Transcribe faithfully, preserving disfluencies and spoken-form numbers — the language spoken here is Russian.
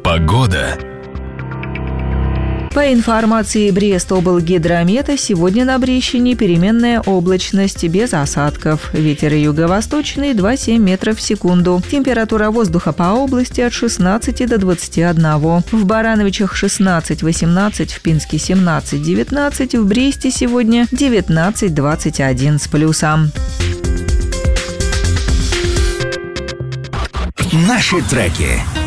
Погода. По информации Брест-облгидромета, сегодня на Брещине переменная облачность без осадков. Ветер юго-восточный два целых семь метров в секунду. Температура воздуха по области от шестнадцати до двадцати одного. В Барановичах шестнадцать восемнадцать, в Пинске семнадцать девятнадцать, в Бресте сегодня девятнадцать двадцать один с плюсом. Наши треки.